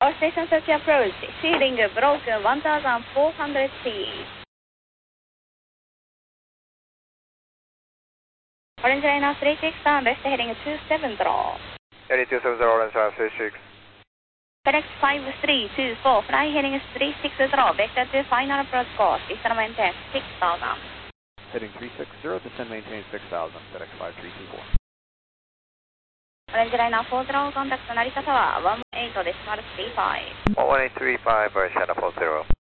All station search approach. Ceiling broken 1400 feet. Orange line now 36 down, left heading 270. Heading 270, orange line 36. FedEx 5324, fly heading 360, vector to final approach course, descend maintain 6000. Heading 360, descend maintain 6000, FedEx 5324. Orange line now 40, contact Narita Tower, 18.35. 1835, China 40.